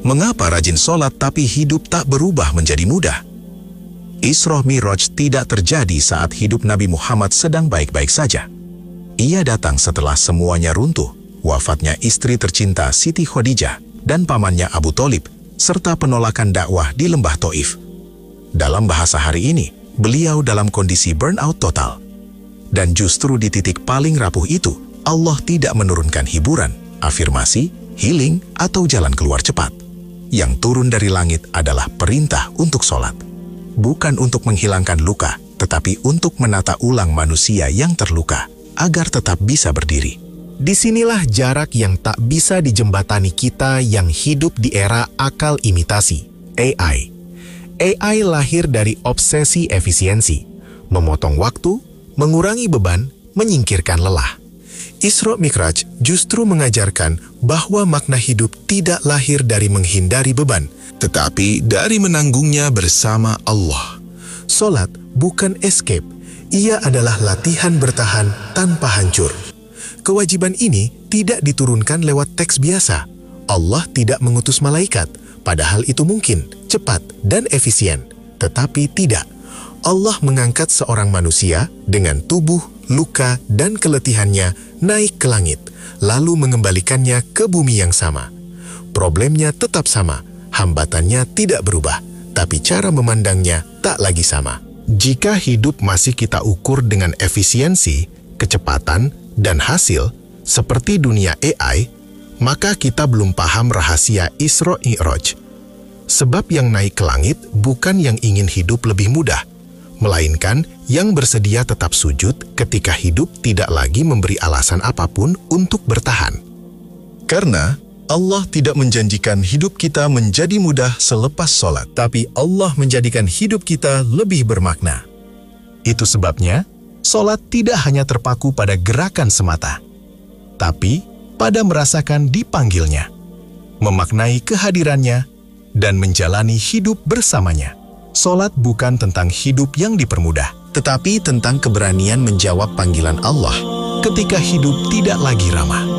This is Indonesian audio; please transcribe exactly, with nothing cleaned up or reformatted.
Mengapa rajin sholat tapi hidup tak berubah menjadi mudah? Isra Mi'raj tidak terjadi saat hidup Nabi Muhammad sedang baik-baik saja. Ia datang setelah semuanya runtuh, wafatnya istri tercinta Siti Khadijah dan pamannya Abu Thalib, serta penolakan dakwah di lembah Taif. Dalam bahasa hari ini, beliau dalam kondisi burnout total. Dan justru di titik paling rapuh itu, Allah tidak menurunkan hiburan, afirmasi, healing, atau jalan keluar cepat. Yang turun dari langit adalah perintah untuk sholat. Bukan untuk menghilangkan luka, tetapi untuk menata ulang manusia yang terluka, agar tetap bisa berdiri. Disinilah jarak yang tak bisa dijembatani kita yang hidup di era akal imitasi, A I. A I lahir dari obsesi efisiensi, memotong waktu, mengurangi beban, menyingkirkan lelah. Isra Mi'raj justru mengajarkan bahwa makna hidup tidak lahir dari menghindari beban, tetapi dari menanggungnya bersama Allah. Solat bukan escape, ia adalah latihan bertahan tanpa hancur. Kewajiban ini tidak diturunkan lewat teks biasa. Allah tidak mengutus malaikat, padahal itu mungkin, cepat, dan efisien. Tetapi tidak. Allah mengangkat seorang manusia dengan tubuh, luka, dan keletihannya naik ke langit, lalu mengembalikannya ke bumi yang sama. Problemnya tetap sama, hambatannya tidak berubah, tapi cara memandangnya tak lagi sama. Jika hidup masih kita ukur dengan efisiensi, kecepatan, dan hasil, seperti dunia A I, maka kita belum paham rahasia Isra Mi'raj. Sebab yang naik ke langit bukan yang ingin hidup lebih mudah, melainkan yang bersedia tetap sujud ketika hidup tidak lagi memberi alasan apapun untuk bertahan. Karena Allah tidak menjanjikan hidup kita menjadi mudah selepas sholat, Tapi Allah menjadikan hidup kita lebih bermakna. Itu sebabnya, sholat tidak hanya terpaku pada gerakan semata, tapi pada merasakan dipanggilnya, memaknai kehadirannya, dan menjalani hidup bersamanya. Sholat bukan tentang hidup yang dipermudah, tetapi tentang keberanian menjawab panggilan Allah ketika hidup tidak lagi ramah.